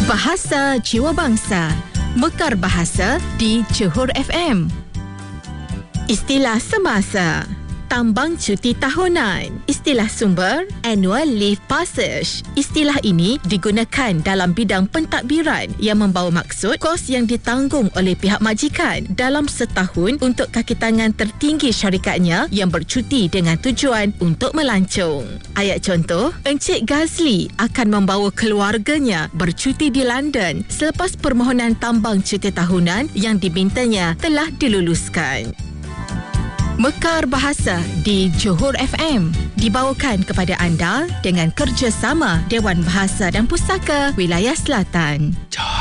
Bahasa Jiwa Bangsa. Mekar bahasa di Johor FM. Istilah semasa. Tambang cuti tahunan. Istilah sumber, annual leave passage. Istilah ini digunakan dalam bidang pentadbiran yang membawa maksud kos yang ditanggung oleh pihak majikan dalam setahun untuk kaki tangan tertinggi syarikatnya yang bercuti dengan tujuan untuk melancong. Ayat contoh, Encik Gazli akan membawa keluarganya bercuti di London selepas permohonan tambang cuti tahunan yang dimintanya telah diluluskan. Mekar Bahasa di Johor FM dibawakan kepada anda dengan kerjasama Dewan Bahasa dan Pustaka Wilayah Selatan.